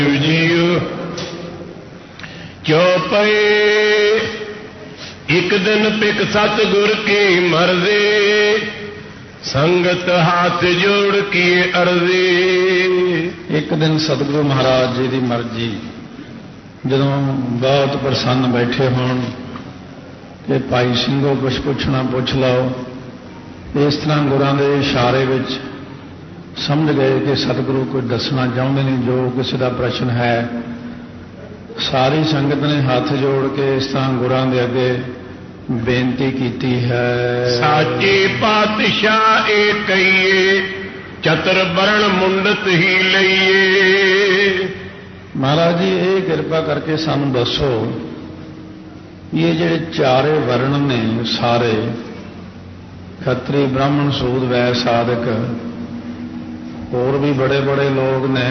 जीव चौपए एक दिन पिक सतगुर की मर्जी संगत हाथ जोड़ की अर्जी। एक दिन सतगुरु महाराज जी की मर्जी जदों बहुत प्रसन्न बैठे होण कि भाई ਸਿੰਘੋ कुछ पुछना पुछ लओ। इस तरह गुरां दे इशारे विच समझ गए कि सतगुरु कोई दसना चाहते नहीं जो किसी का प्रश्न है। सारी संगत ने हाथ जोड़ के इस तरह गुरां दे अगे बेनती की है। साचे पातशाह ए कहिए चतर बरण मुंडत ही लईए। महाराज जी ये कृपा करके सानू दसो ये ਜਿਹੜੇ चारे वर्ण ने सारे खत्री ब्राह्मण सूद वैश्य साधक और भी बड़े बड़े लोग ने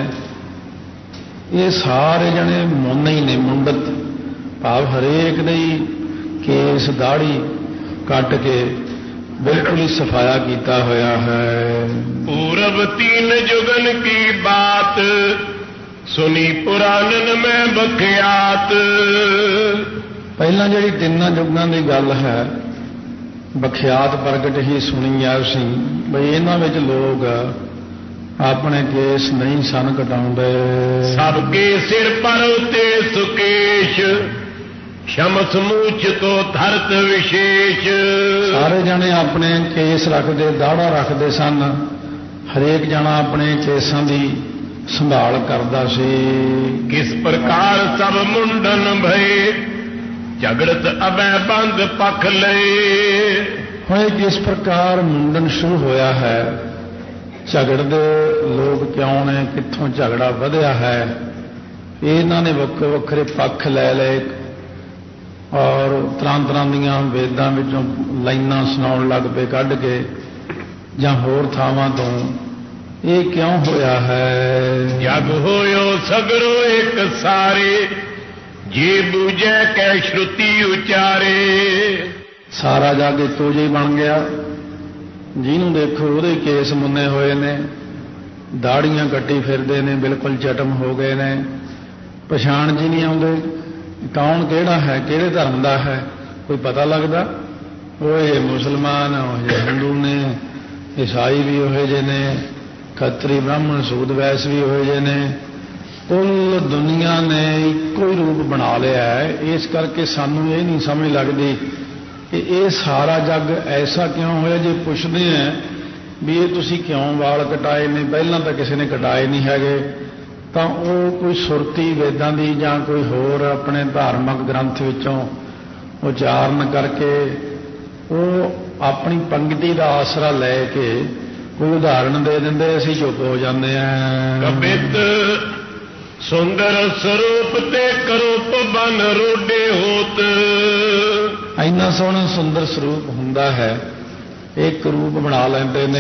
ये सारे जने मुन्ने ही ने मुंडत भाव हरेक दे केस दाढ़ी कट के बिल्कुल ही सफाया किया होया है। पूरब तीन जुगन की बात सुनी पुराणन में बख्यात। पहला जी तिना जुगों की गल है बख्यात प्रगट ही सुनी आ सी बई इन्हां विच लोग अपने केस नहीं सन कटाउंदे। सबके सिर पर उते सुकेश शमस मूछ तो धरत विशेष। सारे जने अपने केस रखते दाड़ा रखते सन। हरेक जना अपने केसां की संभाल करता सी। किस प्रकार सब मुंडन भये झगड़त अबै बंद पख लए। हुण किस प्रकार मुंडन शुरू होया है झगड़ते लोग क्यों ने कित्थों झगड़ा वधिया है इन्हां ने वक्रे वक्रे पक्ष लै लए और तरह तरह दीआं वेदां विचों लाइनां सुनाउण लग पे कढ के जां होर थावां तो ये क्यों होया है। जग होयो सगरो एक सारे जे बूझे कै श्रुति उचारे। सारा जग इको जी बन गया जिन्हों देखो उहदे केस मुन्ने होए ने दाड़ियां कट्टी फिरदे ने बिल्कुल चटम हो गए ने पछाण जी नहीं आउंदे कौन केड़ा है किहड़े धर्म का है कोई पता लगता। वो ये मुसलमान ये हिंदू ने ईसाई भी उहे जे ने खत्री ब्राह्मण सूद वैश्य भी उहे जे ने कुल दुनिया ने इको ही रूप बना लिया है। इस करके सानू ये नहीं समझ लगती कि ये सारा जग ऐसा क्यों होया। जे पुछते हैं भी ये तुसी क्यों वाल कटाए ने पहला तो किसी ने कटाए नहीं है तो वो कोई सुरती वेदां दी जां कोई होर अपने धार्मिक ग्रंथ विचों उचारण करके वो अपनी पंक्ति का आसरा लैके कोई उदाहरण दे देंदे असीं चुप हो जाते हैं। कबित सुंदर स्वरूप ते करूप बन रोडे होत। इन्ना सोहना सुंदर स्वरूप हुंदा है एक रूप बना लेंदे ने